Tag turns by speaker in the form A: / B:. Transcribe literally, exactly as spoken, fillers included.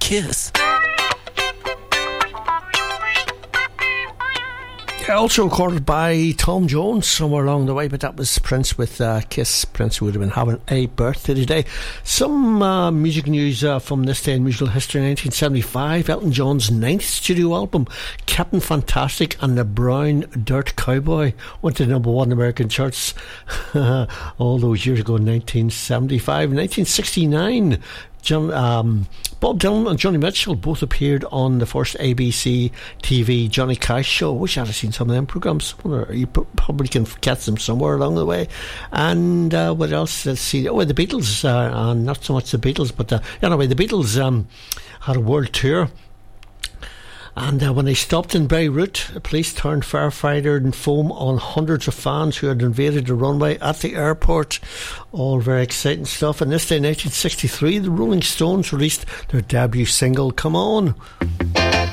A: Kiss.
B: Also recorded by Tom Jones somewhere along the way, but that was Prince with uh, Kiss. Prince would have been having a birthday today. Some uh, music news uh, from this day in musical history. Nineteen seventy-five, Elton John's ninth studio album, Captain Fantastic and the Brown Dirt Cowboy, went to number one American charts all those years ago in nineteen seventy-five. nineteen sixty-nine, John, um, Bob Dylan and Joni Mitchell both appeared on the first A B C T V Johnny Cash show. I wish I'd have seen some of them programmes. You probably can catch them somewhere along the way. And uh, what else? Let's see. Oh, the Beatles, uh, and not so much the Beatles, but uh, anyway, the Beatles um, had a world tour. And uh, when they stopped in Beirut, the police turned firefighter and foam on hundreds of fans who had invaded the runway at the airport. All very exciting stuff. And this day, nineteen sixty-three, the Rolling Stones released their debut single, Come On.